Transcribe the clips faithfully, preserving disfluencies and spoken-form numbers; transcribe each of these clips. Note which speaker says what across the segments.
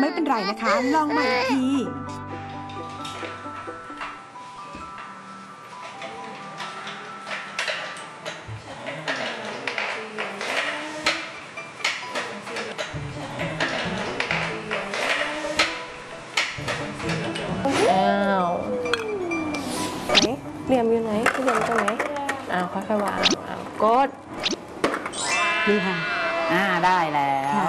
Speaker 1: ไม่เป็นไรนะคะลองใหม่อีกที
Speaker 2: เหลี่ยมอยู่ไหนเหลี่ยมตรงไหนอ้าวค่อยๆวางอ้าวกด
Speaker 3: นี่ค่ะ
Speaker 2: อ่าได้แล้ว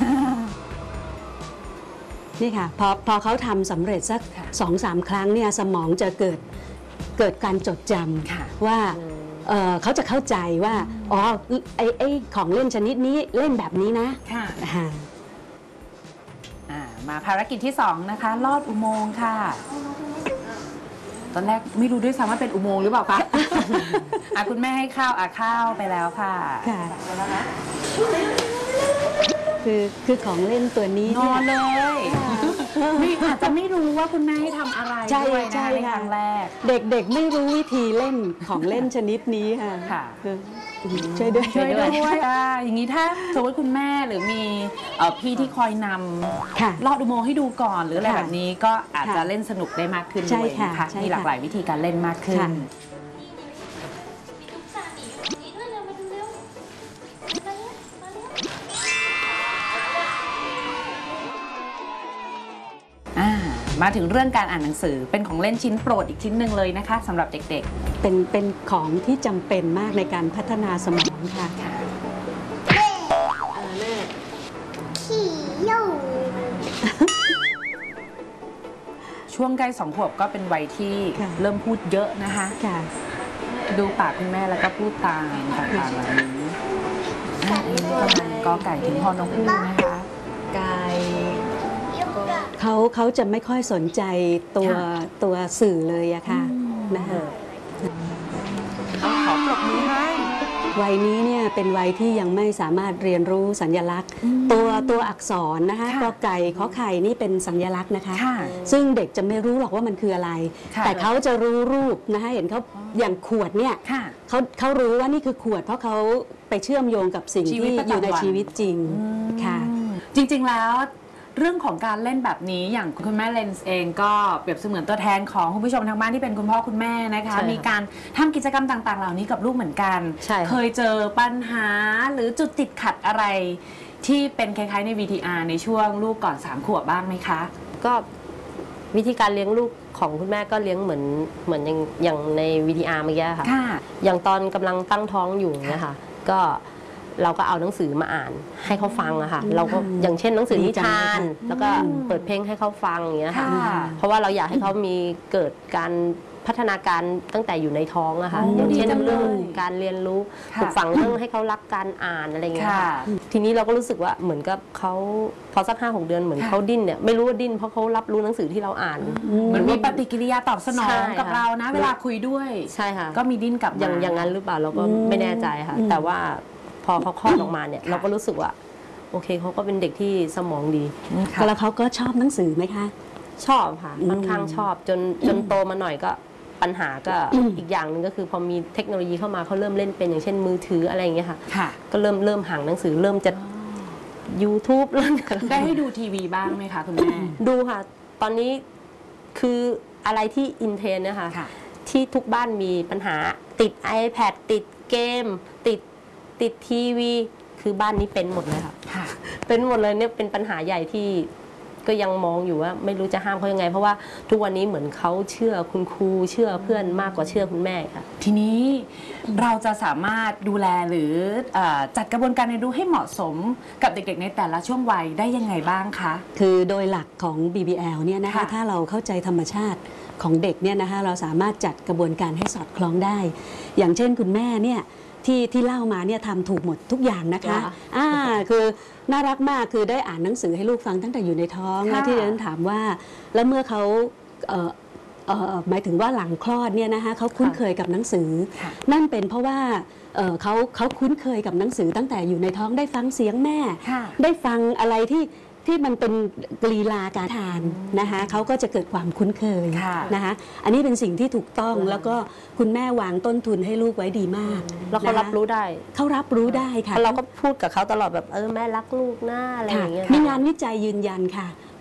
Speaker 3: นี่ค่ะพอพอเขาทำสำเร็จสักสองสามครั้งเนี่ยสมองจะเกิดเกิดการจดจำว่าเเขาจะเข้าใจว่าอ๋อไอ้ไอ้ของเล่นชนิดนี้เล่นแบบนี้นะ
Speaker 2: ค่ะมาภารกิจที่สองนะคะลอดอุโมงค์ค่ะตอนแรกไม่รู้ด้วยซ้ำว่าเป็นอุโมงค์หรือเปล่าคะอ่ะคุณแม่ให้ข้าวอ่ะข้าวไปแล้วค่ะ
Speaker 3: ค่ะคือคือของเล่นตัวนี้
Speaker 2: นอนเลยไม่อาจจะไม่รู้ว่าคุณแม่ให้ทำอะไรด้วยนะในครั้งแรก
Speaker 3: เด็กๆไม่รู้วิธีเล่นของเล่นชนิดนี้ค่ะ
Speaker 2: ค่ะ
Speaker 3: ช่วยด้วย
Speaker 2: ช่วยด้วยอ่ะอย่างนี้ถ้าสมมติคุณแม่หรือมีพี่ที่คอยนำลอดอุโมงค์ให้ดูก่อนหรืออะไรแบบนี้ก็อาจจะเล่นสนุกได้มากขึ้นด้วยนะคะมีหลากหลายวิธีการเล่นมากขึ้นมาถึงเรื่องการอ่านหนังสือเป็นของเล่นชิ้นโปรดอีกชิ้นหนึ่งเลยนะคะสำหรับเด็ก
Speaker 3: ๆเป็นเป็นของที่จำเป็นมากในการพัฒนาสมองค่ะ
Speaker 4: แม่ขี่ยู
Speaker 2: ช่วงใกล้สองขวบก็เป็นวัยที่เริ่มพูดเยอะนะคะดูปากคุณแม่แล้วก็พูดตามต่างๆแบบนี้อันนี้กำลังกอไก่ถึงพอนกฮูกนะคะ
Speaker 3: ไก่เขาเขาจะไม่ค่อยสนใจตัวตัวสื่อเลยอะค่ะนะคะ
Speaker 2: ขอปรบมือให้
Speaker 3: วัยนี้เนี่ยเป็นวัยที่ยังไม่สามารถเรียนรู้สัญลักษณ์ตัวตัวอักษรนะคะกอไก่ขอไข่นี่เป็นสัญลักษณ์นะคะซึ่งเด็กจะไม่รู้หรอกว่ามันคืออะไรแต่เขาจะรู้รูปนะคะเห็นเขาอย่างขวดเนี่ยเขาเขารู้ว่านี่คือขวดเพราะเขาไปเชื่อมโยงกับสิ่งที่อยู่ในชีวิตจริงค่ะ
Speaker 2: จริงๆแล้วเรื่องของการเล่นแบบนี้อย่างคุณแม่เลนส์เองก็เปรียบเสมือนตัวแทนของคุณผู้ชมทางบ้านที่เป็นคุณพ่อคุณแม่นะคะมีการทำกิจกรรมต่างๆเหล่านี้กับลูกเหมือนกันเคยเจอปัญหาหรือจุดติดขัดอะไรที่เป็นคล้ายๆใน วี ที อาร์ ในช่วงลูกก่อนสามขวบบ้างไหมคะ
Speaker 5: ก็วิธีการเลี้ยงลูกของคุณแม่ก็เลี้ยงเหมือนเหมือนอย่างอย่างใน วี ที อาร์ เมื่อกี้ค่ะอย่างตอนกำลังตั้งท้องอยู่นะคะก็เราก็เอาหนังสือมาอ่านให้เขาฟังอะค่ะเราก็อย่างเช่นหนังสือนิทานแล้วก็เปิดเพลงให้เขาฟังอย่างเงี้ยค่ะเพราะว่าเราอยากให้เขามีเกิดการพัฒนาการตั้งแต่อยู่ในท้องอะค่ะอย่างเช่นเรื่องการเรียนรู้ปลูกฝังเรื่องให้เขารักการอ่านอะไรเงี้ยทีนี้เราก็รู้สึกว่าเหมือนกับเขาพอสักห้าหกเดือนเหมือนเขาดิ้นเนี่ยไม่รู้ว่าดิ้นเพราะเขารับรู้หนังสือที่เราอ่าน
Speaker 2: เหมือนมีปฏิกิริยาตอบสนองกับเรานะเวลาคุยด้วย
Speaker 5: ใช่ค่ะ
Speaker 2: ก็มีดิ้นกับ
Speaker 5: อย่างอย่างนั้นหรือเปล่าเราก็ไม่แน่ใจค่ะแต่ว่าพอเขาคลอดออกมาเนี่ยเราก็รู้สึกว่าโอเคเขาก็เป็นเด็กที่สมองดี
Speaker 3: แล้วเขาก็ชอบหนังสือไหมคะ
Speaker 5: ชอบค่ะค่อนข้างชอบจนจนโตมาหน่อยก็ปัญหาก็อีกอย่างหนึ่งก็คือพอมีเทคโนโลยีเข้ามาเขาเริ่มเล่นเป็นอย่างเช่นมือถืออะไรอย่างเงี้ยค่ะก็เริ่มเริ่มห่างหนังสือเริ่มจะ ยูทูบ เริ่ม
Speaker 2: ได้ให้ดูทีวีบ้างไหมคะคุณแม่
Speaker 5: ดูค่ะตอนนี้คืออะไรที่อินเทรนด์เนี่ยค่ะที่ทุกบ้านมีปัญหาติด ไอแพด ติดเกมติดติดทีวีคือบ้านนี้เป็นหมดเลยค่ะเป็นหมดเลยเนี่ยเป็นปัญหาใหญ่ที่ก็ยังมองอยู่ว่าไม่รู้จะห้ามเขายังไงเพราะว่าทุกวันนี้เหมือนเขาเชื่อคุณครูเชื่อเพื่อนมากกว่าเชื่อคุณแม่ค่ะ
Speaker 2: ทีนี้เราจะสามารถดูแลหรือจัดกระบวนการเรียนรู้ให้เหมาะสมกับเด็กๆในแต่ละช่วงวัยได้ยังไงบ้างคะ
Speaker 3: คือโดยหลักของ บี บี แอล เนี่ยนะคะถ้าเราเข้าใจธรรมชาติของเด็กเนี่ยนะคะเราสามารถจัดกระบวนการให้สอดคล้องได้อย่างเช่นคุณแม่เนี่ยที่ที่เล่ามาเนี่ยทำถูกหมดทุกอย่างนะคะอ่าคือน่ารักมากคือได้อ่านหนังสือให้ลูกฟังตั้งแต่อยู่ในท้องแล้วที่เรนถามว่าแล้วเมื่อเขาเอ่อเอ่อหมายถึงว่าหลังคลอดเนี่ยนะคะเขาคุ้นเคยกับหนังสือนั่นเป็นเพราะว่าเอ่อเขาเขาคุ้นเคยกับหนังสือตั้งแต่อยู่ในท้องได้ฟังเสียงแม่ได้ฟังอะไรที่ที่มันเป็นกลีลาการทานนะคะเขาก็จะเกิดความคุ้นเคยนะคะอันนี้เป็นสิ่งที่ถูกต้องแล้วก็คุณแม่วางต้นทุนให้ลูกไว้ดีมาก
Speaker 5: แล้วเขารับรู้ได้
Speaker 3: เขารับรู้ได้ค่ะ
Speaker 5: เราก็พูดกับเขาตลอดแบบเออแม่รักลูกหน้าอะไรอย่างเงี้ย
Speaker 3: มีงานวิจัยยืนยันค่ะ